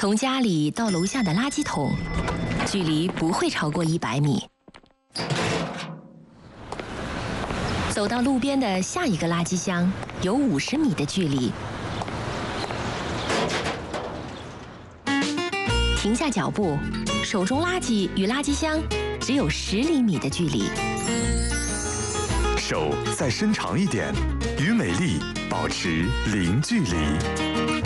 从家里到楼下的垃圾桶，距离不会超过100米。走到路边的下一个垃圾箱，有50米的距离。停下脚步，手中垃圾与垃圾箱只有10厘米的距离。 手再伸长一点，与美丽保持零距离。